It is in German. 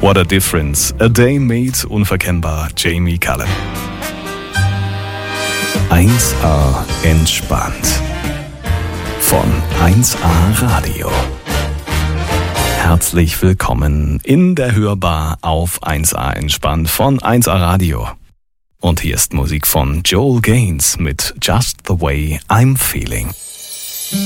What a Difference, A Day Made, unverkennbar, Jamie Cullum. 1A entspannt. Von 1A Radio. Herzlich willkommen in der Hörbar auf 1A entspannt von 1A Radio. Und hier ist Musik von Joel Gaines mit Just the Way I'm Feeling.